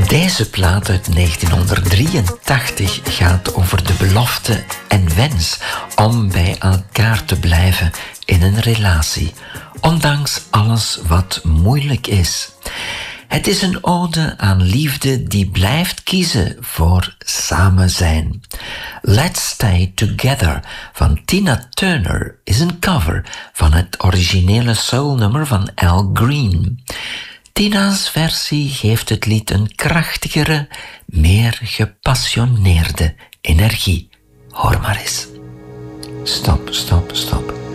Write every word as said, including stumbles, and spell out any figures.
Deze plaat uit negentienhonderddrieëntachtig gaat over de belofte en wens om bij elkaar te blijven in een relatie, ondanks alles wat moeilijk is. Het is een ode aan liefde die blijft kiezen voor samen zijn. Let's Stay Together van Tina Turner is een cover van het originele soulnummer van Al Green. Tina's versie geeft het lied een krachtigere, meer gepassioneerde energie. Hoor maar eens. Stop, stop, stop.